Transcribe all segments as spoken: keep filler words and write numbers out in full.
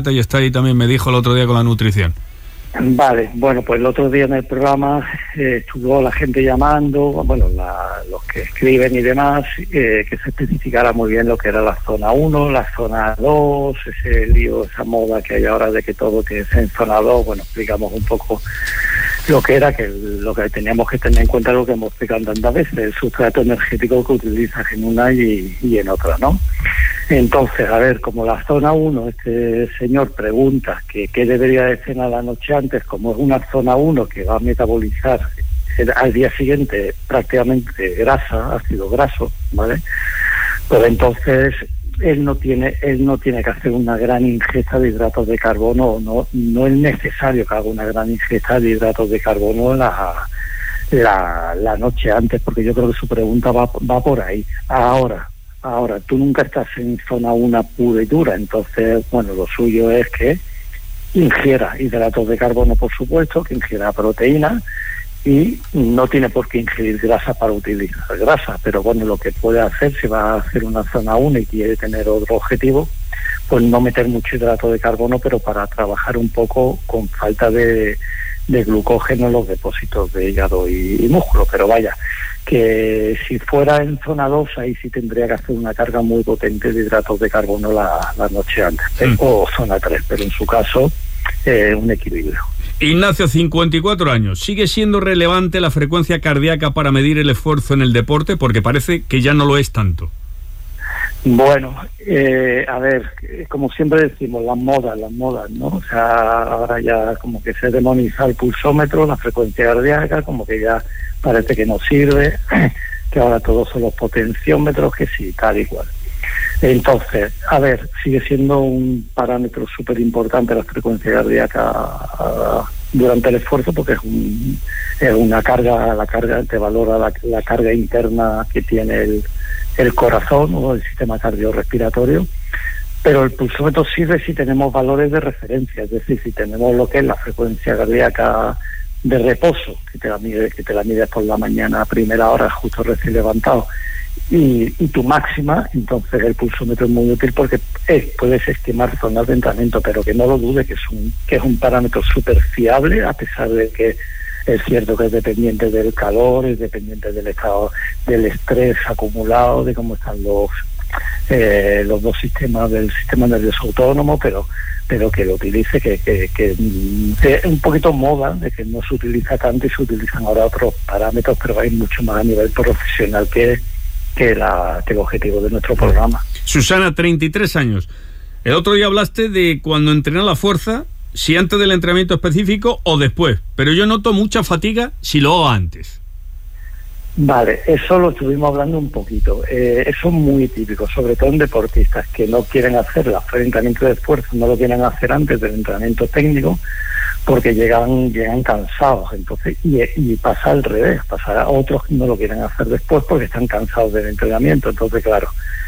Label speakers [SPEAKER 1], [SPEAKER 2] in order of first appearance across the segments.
[SPEAKER 1] Y está ahí también, me dijo el otro día con la nutrición.
[SPEAKER 2] Vale, bueno, pues el otro día en el programa eh, estuvo la gente llamando, bueno, la, los que escriben y demás, eh, que se especificara muy bien lo que era la zona uno, la zona dos, ese lío, esa moda que hay ahora de que todo que es en zona dos, bueno, explicamos un poco lo que era, que lo que teníamos que tener en cuenta, lo que hemos explicado tantas veces, el sustrato energético que utilizas en una y, y en otra, ¿no? Entonces, a ver, como la zona uno, este señor pregunta que qué debería de cenar la noche antes, como es una zona uno que va a metabolizar al día siguiente prácticamente grasa, ácido graso, ¿vale? Pues entonces él no tiene él no tiene que hacer una gran ingesta de hidratos de carbono, no no es necesario que haga una gran ingesta de hidratos de carbono la la, la noche antes, porque yo creo que su pregunta va, va por ahí. Ahora, Ahora, tú nunca estás en zona uno pura y dura, entonces, bueno, lo suyo es que ingiera hidratos de carbono, por supuesto, que ingiera proteína, y no tiene por qué ingerir grasa para utilizar grasa, pero bueno, lo que puede hacer, si va a hacer una zona uno y quiere tener otro objetivo, pues no meter mucho hidrato de carbono, pero para trabajar un poco con falta de, de glucógeno en los depósitos de hígado y, y músculo, pero vaya, que si fuera en zona dos, ahí sí tendría que hacer una carga muy potente de hidratos de carbono la, la noche antes, mm. o zona tres, pero en su caso, eh, un equilibrio.
[SPEAKER 1] Ignacio, cincuenta y cuatro años. ¿Sigue siendo relevante la frecuencia cardíaca para medir el esfuerzo en el deporte? Porque parece que ya no lo es tanto.
[SPEAKER 2] Bueno, eh, a ver, como siempre decimos, las modas, las modas, ¿no? O sea, ahora ya como que se demoniza el pulsómetro, la frecuencia cardíaca, como que ya parece que no sirve, que ahora todos son los potenciómetros, que sí, tal y cual. Entonces, a ver, sigue siendo un parámetro súper importante la frecuencia cardíaca uh, durante el esfuerzo, porque es, un, es una carga, la carga te valora la, la carga interna que tiene el, el corazón o el sistema cardiorrespiratorio, pero el pulsómetro sirve si tenemos valores de referencia, es decir, si tenemos lo que es la frecuencia cardíaca de reposo, que te la mide, que te la mides por la mañana a primera hora, justo recién levantado, y, y tu máxima, entonces el pulsómetro es muy útil porque es, puedes estimar zonas de entrenamiento, pero que no lo dude que es un, que es un parámetro súper fiable, a pesar de que es cierto que es dependiente del calor, es dependiente del estado del estrés acumulado, de cómo están los eh, los dos sistemas del sistema nervioso autónomo, pero pero que lo utilice, que, que, que, que es un poquito moda, de que no se utiliza tanto y se utilizan ahora otros parámetros, pero hay mucho más a nivel profesional que, que, la, que el objetivo de nuestro programa.
[SPEAKER 1] Susana, treinta y tres años. El otro día hablaste de cuando entrena la fuerza, si antes del entrenamiento específico o después, pero yo noto mucha fatiga si lo hago antes.
[SPEAKER 2] Vale, eso lo estuvimos hablando un poquito. Eh, eso es muy típico, sobre todo en deportistas que no quieren hacer el entrenamiento de esfuerzo, no lo quieren hacer antes del entrenamiento técnico porque llegan llegan cansados. Entonces y, y pasa al revés, pasa a otros que no lo quieren hacer después porque están cansados del entrenamiento. Entonces, claro,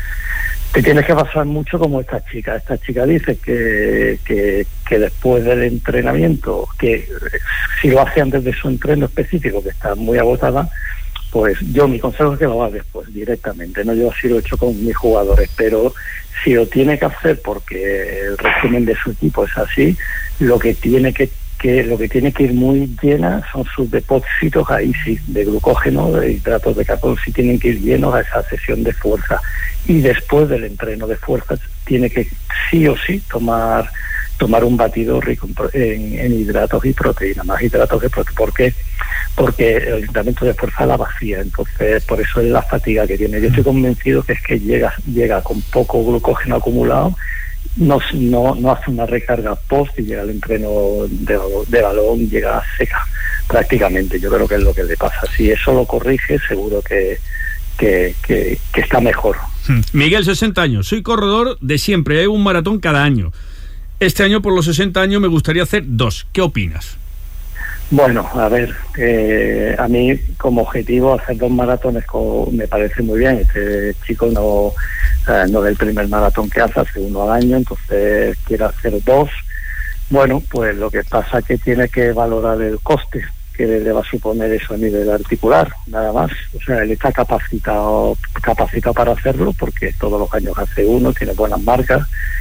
[SPEAKER 2] te tienes que basar mucho como esta chica. Esta chica dice que, que, que después del entrenamiento, que si lo hace antes de su entreno específico, que está muy agotada, pues yo mi consejo es que lo haga después, directamente. No, yo así lo he hecho con mis jugadores, pero si lo tiene que hacer porque el régimen de su equipo es así, lo que tiene que, que lo que tiene que ir muy llena son sus depósitos, ahí sí, de glucógeno, de hidratos de carbono, sí tienen que ir llenos a esa sesión de fuerza. Y después del entreno de fuerza tiene que sí o sí tomar tomar un batido rico en, en hidratos y proteínas, más hidratos que proteínas. ¿Por qué? Porque el entrenamiento de fuerza la vacía, entonces por eso es la fatiga que tiene. Yo estoy convencido que es que llega llega con poco glucógeno acumulado, no, no, no hace una recarga post y llega al entreno de, de balón, llega seca prácticamente. Yo creo que es lo que le pasa. Si eso lo corrige, seguro que, que, que, que está mejor.
[SPEAKER 1] Miguel, sesenta años, soy corredor de siempre, hay un maratón cada año. Este año, por los sesenta años, me gustaría hacer dos. ¿Qué opinas?
[SPEAKER 2] Bueno, a ver, eh, a mí como objetivo hacer dos maratones con, me parece muy bien. Este chico no, eh, no es el primer maratón que hace, hace uno al año, entonces quiere hacer dos. Bueno, pues lo que pasa es que tiene que valorar el coste que le va a suponer eso a nivel articular, nada más. O sea, él está capacitado capacitado para hacerlo porque todos los años hace uno, tiene buenas marcas,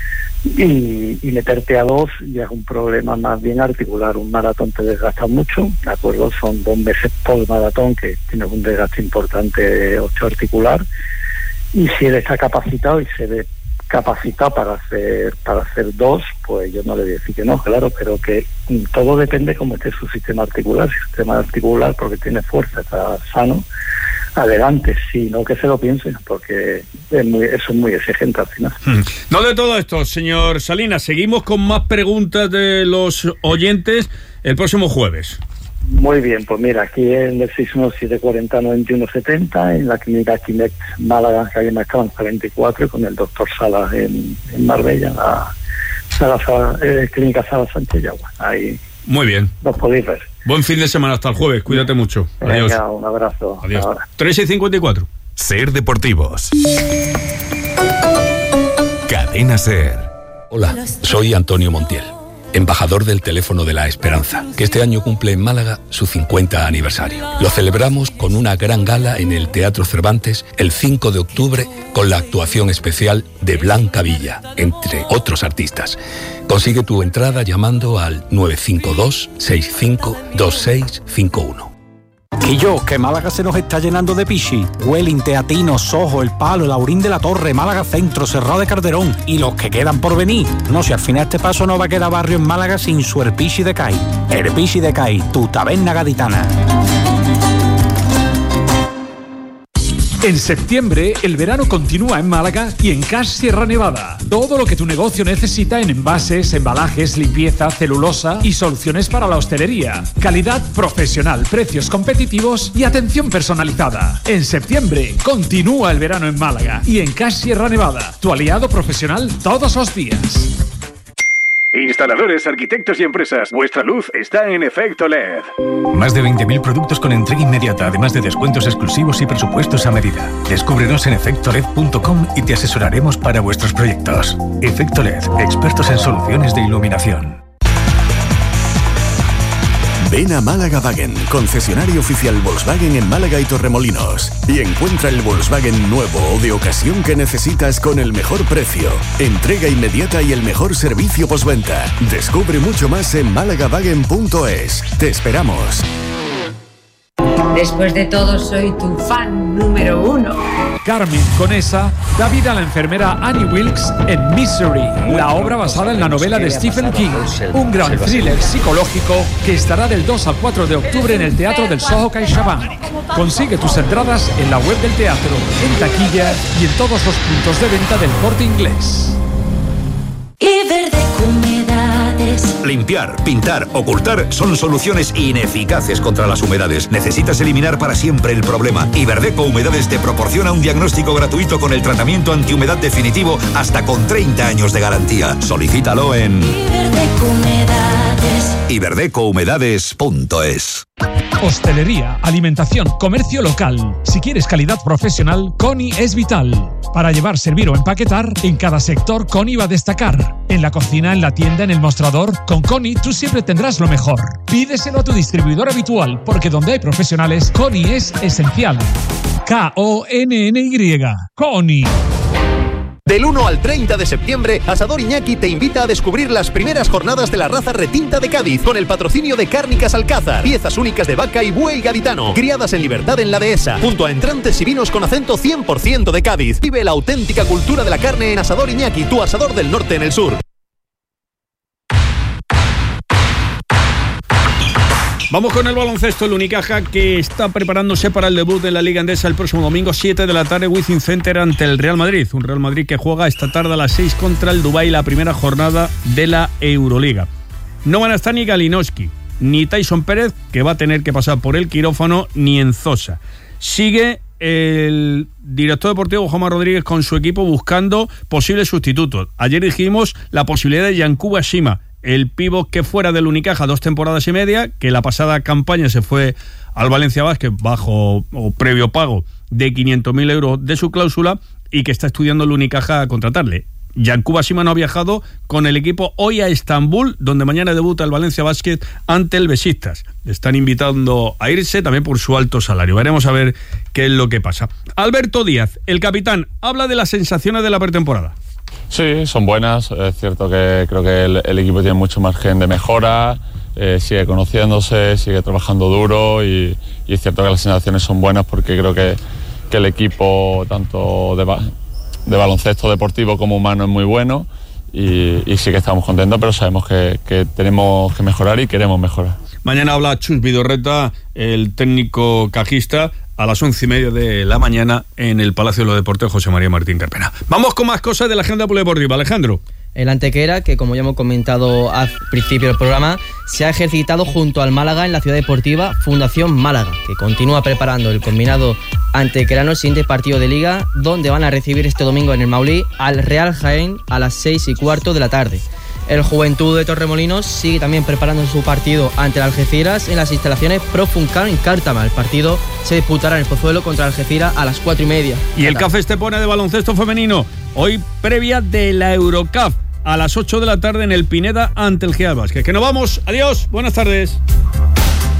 [SPEAKER 2] y, y meterte a dos ya es un problema más bien articular. Un maratón te desgasta mucho, ¿de acuerdo? Son dos meses por maratón que tienes un desgaste importante osteoarticular, y si él está capacitado y se ve capacitado para hacer para hacer dos, pues yo no le voy a decir que no, claro, pero que todo depende cómo esté su sistema articular. Si su sistema articular, porque tiene fuerza, está sano, adelante, si no, que se lo piense, porque es muy, eso es muy exigente al final.
[SPEAKER 1] No de todo esto, señor Salinas, seguimos con más preguntas de los oyentes el próximo jueves.
[SPEAKER 2] Muy bien, pues mira, aquí en el seis uno siete cuatro cero nueve uno siete cero, en la clínica Kinect Málaga, calle Maestranza veinticuatro, con el doctor Salas en, en Marbella, la Sala, eh, clínica Sala Sánchez Yagua. Ahí
[SPEAKER 1] muy bien,
[SPEAKER 2] los podéis ver.
[SPEAKER 1] Buen fin de semana, hasta el jueves, cuídate mucho. Adiós.
[SPEAKER 2] Venga, un abrazo.
[SPEAKER 1] Adiós. tres y cincuenta y cuatro.
[SPEAKER 3] Ser Deportivos. Cadena Ser.
[SPEAKER 4] Hola, soy Antonio Montiel, embajador del Teléfono de la Esperanza, que este año cumple en Málaga su cincuenta aniversario. Lo celebramos con una gran gala en el Teatro Cervantes el cinco de octubre con la actuación especial de Blanca Villa, entre otros artistas. Consigue tu entrada llamando al nueve cinco dos, seis cinco, dos seis cinco uno.
[SPEAKER 5] Y yo, que Málaga se nos está llenando de pichi. Welling, Teatino, Sojo, El Palo, el Aurín de la Torre, Málaga Centro, Serrao de Calderón y los que quedan por venir. No, si al final este paso no va a quedar barrio en Málaga sin su Herpichi de Cai. Herpichi de Cai, tu taberna gaditana.
[SPEAKER 6] En septiembre, el verano continúa en Málaga y en Cash Sierra Nevada. Todo lo que tu negocio necesita en envases, embalajes, limpieza, celulosa y soluciones para la hostelería. Calidad profesional, precios competitivos y atención personalizada. En septiembre, continúa el verano en Málaga y en Cash Sierra Nevada, tu aliado profesional todos los días.
[SPEAKER 7] Instaladores, arquitectos y empresas, vuestra luz está en Efecto L E D.
[SPEAKER 3] Más de veinte mil productos con entrega inmediata, además de descuentos exclusivos y presupuestos a medida. Descúbrenos en efecto led punto com y te asesoraremos para vuestros proyectos. Efecto L E D, expertos en soluciones de iluminación.
[SPEAKER 8] Ven a Málaga Wagen, concesionario oficial Volkswagen en Málaga y Torremolinos, y encuentra el Volkswagen nuevo o de ocasión que necesitas con el mejor precio, entrega inmediata y el mejor servicio postventa. Descubre mucho más en málaga wagen punto es. Te esperamos.
[SPEAKER 9] Después de todo, soy tu fan número uno.
[SPEAKER 6] Carmen Conesa da vida a la enfermera Annie Wilkes en Misery, la obra basada en la novela de Stephen King. Un gran thriller psicológico que estará del dos al cuatro de octubre en el Teatro del Soho CaixaBank. Consigue tus entradas en la web del teatro, en taquilla y en todos los puntos de venta del Corte Inglés.
[SPEAKER 10] Iberdeco Humedades.
[SPEAKER 11] Limpiar, pintar, ocultar son soluciones ineficaces contra las humedades. Necesitas eliminar para siempre el problema. Iberdeco Humedades te proporciona un diagnóstico gratuito con el tratamiento antihumedad definitivo hasta con treinta años de garantía. Solicítalo en
[SPEAKER 10] Iberdeco Humedades.
[SPEAKER 11] iberdeco humedades punto es.
[SPEAKER 6] Hostelería, alimentación, comercio local. Si quieres calidad profesional, Coni es vital. Para llevar, servir o empaquetar, en cada sector Coni va a destacar. En la cocina, en la tienda, en el mostrador, con Coni tú siempre tendrás lo mejor. Pídeselo a tu distribuidor habitual, porque donde hay profesionales, Coni es esencial. K O N N Y. Coni.
[SPEAKER 12] Del uno al treinta de septiembre, Asador Iñaki te invita a descubrir las primeras jornadas de la raza retinta de Cádiz, con el patrocinio de Cárnicas Alcázar, piezas únicas de vaca y buey gaditano, criadas en libertad en la dehesa, junto a entrantes y vinos con acento cien por ciento de Cádiz. Vive la auténtica cultura de la carne en Asador Iñaki, tu asador del norte en el sur.
[SPEAKER 1] Vamos con el baloncesto, el Unicaja, que está preparándose para el debut de la Liga Endesa el próximo domingo, siete de la tarde, Wizzing Center ante el Real Madrid. Un Real Madrid que juega esta tarde a las seis contra el Dubái, la primera jornada de la Euroliga. No van a estar ni Galinowski, ni Tyson Pérez, que va a tener que pasar por el quirófano, ni Enzosa. Sigue el director deportivo Juanma Rodríguez con su equipo buscando posibles sustitutos. Ayer dijimos la posibilidad de Yankuba Shima, el pívot que fuera del Unicaja dos temporadas y media, que la pasada campaña se fue al Valencia Basket bajo o previo pago de quinientos mil euros de su cláusula y que está estudiando el Unicaja a contratarle. Yankuba Shima no ha viajado con el equipo hoy a Estambul, donde mañana debuta el Valencia Basket ante el Besiktas. Le están invitando a irse también por su alto salario. Veremos a ver qué es lo que pasa. Alberto Díaz, el capitán, habla de las sensaciones de la pretemporada.
[SPEAKER 13] Sí, son buenas. Es cierto que creo que el, el equipo tiene mucho margen de mejora, eh, sigue conociéndose, sigue trabajando duro y, y es cierto que las sensaciones son buenas porque creo que, que el equipo tanto de, ba- de baloncesto deportivo como humano es muy bueno y, y sí que estamos contentos, pero sabemos que, que tenemos que mejorar y queremos mejorar.
[SPEAKER 1] Mañana habla Chus Vidorreta, el técnico cajista, a las once y media de la mañana en el Palacio de los Deportes José María Martín Carpena. Vamos con más cosas de la agenda polideportiva. Alejandro.
[SPEAKER 14] El Antequera, que como ya hemos comentado al principio del programa, se ha ejercitado junto al Málaga en la ciudad deportiva Fundación Málaga, que continúa preparando el combinado antequerano el siguiente partido de Liga, donde van a recibir este domingo en el Maulí al Real Jaén a las seis y cuarto de la tarde. El Juventud de Torremolinos sigue también preparando su partido ante el Algeciras en las instalaciones Pro Funcal en Cártama. El partido se disputará en el Pozuelo contra el Algeciras a las cuatro y media.
[SPEAKER 1] Y el Café Estepona de baloncesto femenino, hoy previa de la Eurocup, a las ocho de la tarde en el Pineda ante el G. Vázquez. Que nos vamos, adiós, buenas tardes.